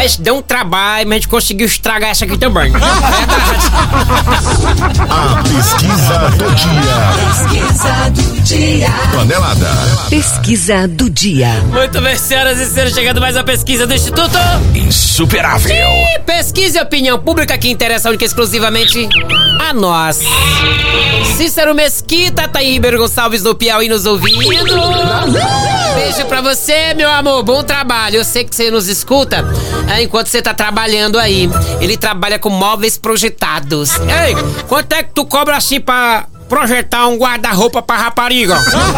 Mas deu um trabalho, mas a gente conseguiu estragar essa aqui também. A pesquisa do dia. Pesquisa do dia. Panelada. Pesquisa do dia. Muito bem, senhoras e senhores, chegando mais uma pesquisa do Instituto Insuperável. Pesquisa e opinião pública que interessa única e exclusivamente a nós. Cícero Mesquita tá em Ribeiro Gonçalves do Piauí nos ouvindo. Beijo pra você, meu amor, bom trabalho. Eu sei que você nos escuta enquanto você tá trabalhando aí. Ele trabalha com móveis projetados. Ei, quanto é que tu cobra assim pra projetar um guarda-roupa pra rapariga?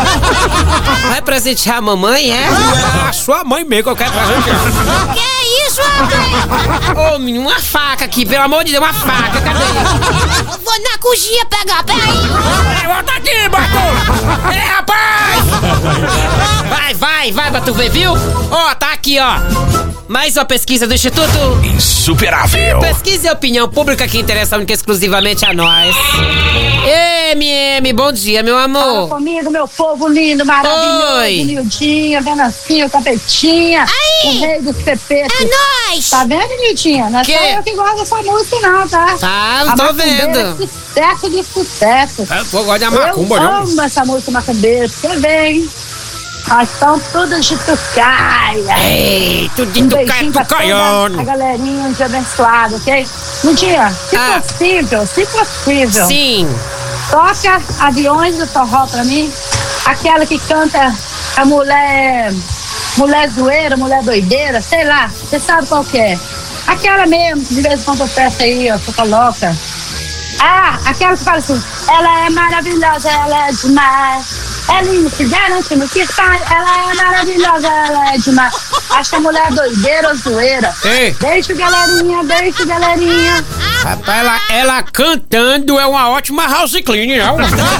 Vai presentear a mamãe, é? A sua mãe mesmo que eu quero presentear. Que é isso, rapaz? Ô, menino, uma faca aqui, pelo amor de Deus, uma faca, cadê? Eu vou na cozinha pegar, peraí. Volta aqui, Batu! É, rapaz! Vai, pra tu ver, viu? Ó, tá aqui, ó. Mais uma pesquisa do Instituto Insuperável. Pesquisa e opinião pública que interessa única e exclusivamente a nós. MM, bom dia, meu Fala amor. comigo, meu povo lindo, maravilhoso, Oi. Nildinha, Venancinho, Capetinha, Aí. o rei dos pepetos. É nóis. Tá vendo, Nildinha? Não é Que? só eu que gosto dessa música não, tá? Tá, A tô macumbeira vendo. é sucesso de sucesso. Eu gosto da Eu macumba, não? amo essa música macumbeira, você vem. Nós estamos todos de tucaia. Ei, tudo de Um tucaia, beijinho pra toda a tucaiano. galerinha, um dia abençoado, ok? Nildinha, se possível. Sim. Toca Aviões do Forró pra mim. Aquela que canta a mulher zoeira, mulher doideira, sei lá. Você sabe qual que é. Aquela mesmo, que de vez em quando eu peço aí, ó, você coloca. Ah, aquela que fala assim, ela é maravilhosa, ela é demais. É linda, se garante no que faz, ela é maravilhosa, ela é demais. Acho que a mulher doideira ou zoeira. Ei. Deixa, galerinha. Rapaz, ela cantando é uma ótima house clean, não?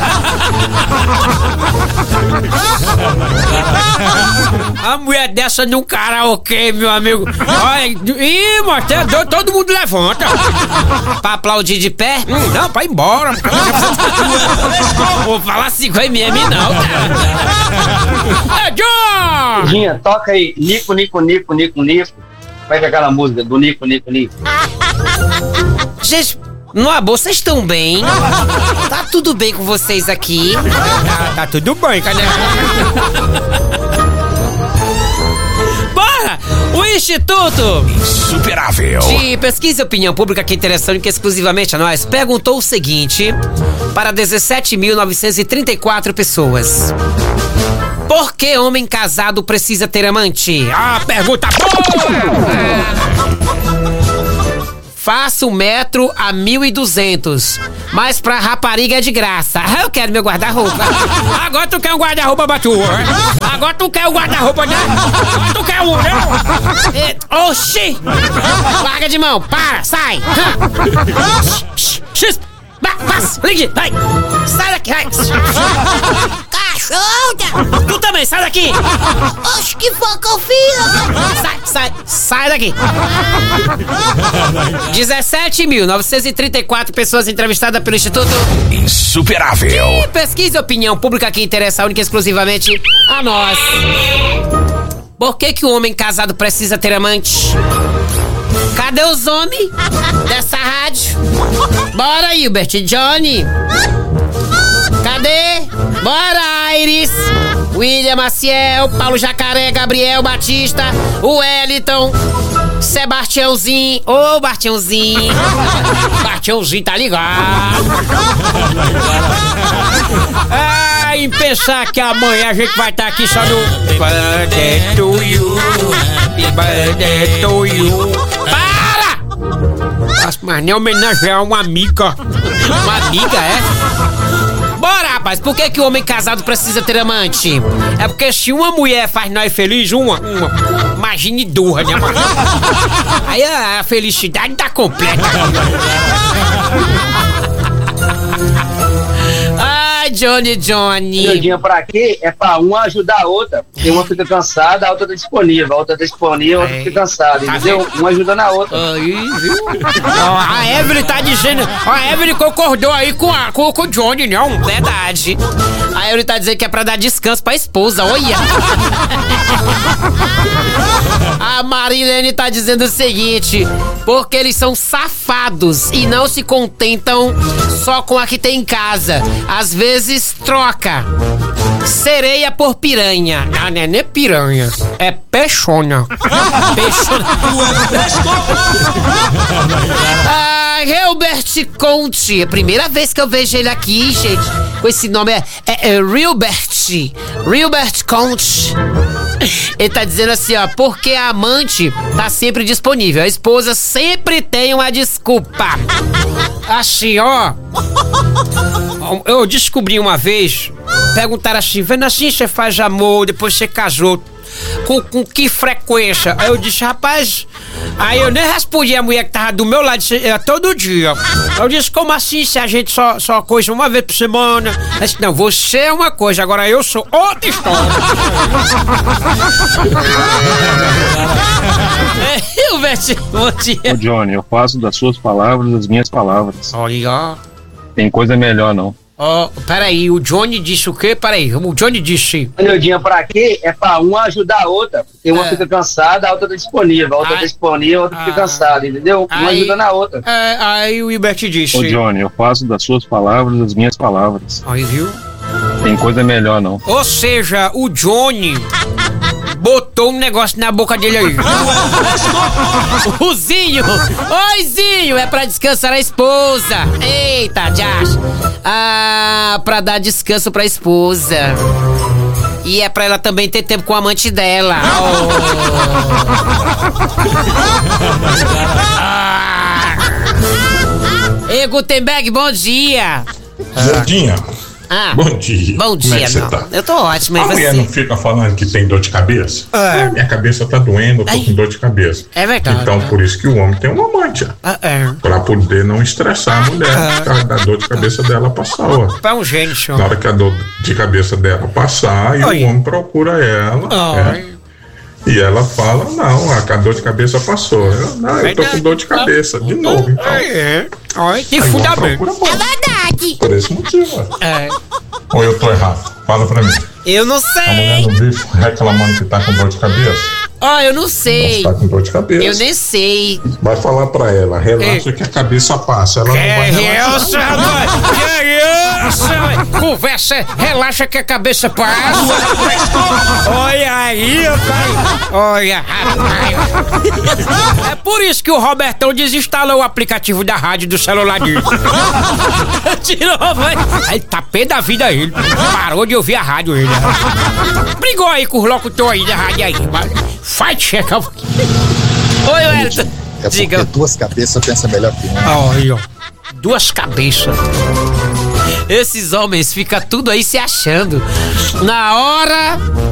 A mulher dessa num karaokê, meu amigo. Olha, ih, mas todo mundo levanta. Pra aplaudir de pé? Não, pra ir embora. Vou falar assim com a MM, não, cara. É, John! Dinha, toca aí, Nico. Vai pegar aquela música do Nico. Gente, no boa, vocês estão bem? Tá tudo bem com vocês aqui? Tá tudo bem, cadê? Bora! O Instituto Insuperável. de Pesquisa e Opinião Pública que interessa única e exclusivamente a nós perguntou o seguinte para 17.934 pessoas. Por que homem casado precisa ter amante? Ah, pergunta boa! Faço 1 metro a 1.200, mas pra rapariga é de graça. Eu quero meu guarda-roupa. Agora tu quer um guarda-roupa pra tu, hein? Agora tu quer um guarda-roupa, né? Agora tu quer um, né? Oxi! Larga de mão, para, sai! Passa, ligue, vai! Sai daqui, vai! Cachorra. Tu também, sai daqui! Oxe, que foi que eu fiz? Sai daqui! 17.934 pessoas entrevistadas pelo Instituto Insuperável. Pesquisa e Opinião Pública que interessa única e exclusivamente a nós. Por que o homem casado precisa ter amante? Cadê os homens dessa rádio? Bora, Hilbert, Johnny! Cadê? Bora, Iris! William Maciel, Paulo Jacaré, Gabriel Batista, o Wellington, Sebastiãozinho. Ô, Bartiãozinho! Bartiãozinho tá ligado! Em pensar que amanhã a gente vai estar aqui só no Happy birthday to you, happy birthday to you. Para! Mas nem homenagear uma amiga. Uma amiga, é? Bora, rapaz, por que o homem casado precisa ter amante? É porque se uma mulher faz nós feliz, imagine duas, né, mano? Aí a felicidade tá completa. Ai, Johnny. Dinheiro pra quê? É pra uma ajudar a outra. Porque uma fica cansada, a outra tá disponível. A outra tá disponível, a outra fica cansada, entendeu? Uma ajudando a outra. Aí, viu? Ó, a Evelyn tá dizendo. A Evelyn concordou aí com o Johnny, não? Verdade. A Evelyn tá dizendo que é pra dar descanso pra esposa, olha. A Marilene tá dizendo o seguinte: porque eles são safados e não se contentam só com a que tem em casa. Às vezes troca sereia por piranha. Ah, não é piranha, é peixona. Ah, Hilbert Conte. É a primeira vez que eu vejo ele aqui, gente. Com esse nome é Hilbert Conte. Ele tá dizendo assim, ó: porque a amante tá sempre disponível, a esposa sempre tem uma desculpa. Assim, ó, eu descobri uma vez, perguntaram assim: vendo assim, você faz amor, depois você casou, com que frequência? Aí eu disse: rapaz, aí eu nem respondi a mulher que tava do meu lado, todo dia. Eu disse: como assim, se a gente só coisa uma vez por semana? Ela disse: não, você é uma coisa, agora eu sou outra história. Hilbert, bom dia. Ô Johnny, eu faço das suas palavras as minhas palavras. Olha. Tem coisa melhor não. Ó, peraí, o Johnny disse o quê? Peraí, o Johnny disse... Dinheiro pra quê? É pra uma ajudar a outra. Porque uma fica cansada, a outra tá disponível. A outra tá disponível, a outra fica cansada, entendeu? Uma ajudando a outra. Aí o Hilbert disse... Ô Johnny, eu faço das suas palavras as minhas palavras. Aí, viu? Tem coisa melhor não. Ou seja, o Johnny botou um negócio na boca dele aí. O Zinho! Oi, Zinho! É pra descansar a esposa. Eita, Josh. Ah, pra dar descanso pra esposa. E é pra ela também ter tempo com o amante dela. Ei, Gutenberg, bom dia. Zedinha. Bom dia. Bom dia, Como é que você não. tá? Eu tô ótimo, A mulher não fica falando que tem dor de cabeça? Minha cabeça tá doendo, eu tô com dor de cabeça. É verdade. Então, por isso que o homem tem uma amante. Pra poder não estressar a mulher, da dor de cabeça dela passar. É um gênio, senhor. Na hora que a dor de cabeça dela passar, e o homem procura ela. E ela fala: não, a dor de cabeça passou. Eu tô com dor de cabeça, de novo. Então. Que fundamento. É verdade. Por esse motivo. Ou eu tô errado? Fala pra mim. Eu não A mulher sei. não vive reclamando que tá com dor de cabeça? Eu não sei. Tá com dor de cabeça. Eu nem sei. Vai falar pra ela: relaxa que a cabeça passa. Ela não vai relaxar. Conversa, relaxa que a cabeça passa. Olha aí, pai. Olha, rapaz. É por isso que o Robertão desinstalou o aplicativo da rádio do celular dele. Tirou, vai. Aí tá pé da vida ele. Parou de ouvir a rádio ele. Brigou aí com os locutores aí da rádio aí. Vai checar. Oi, Wellington. É porque duas cabeças pensam melhor que uma. Olha, duas cabeças. Esses homens ficam tudo aí se achando. Na hora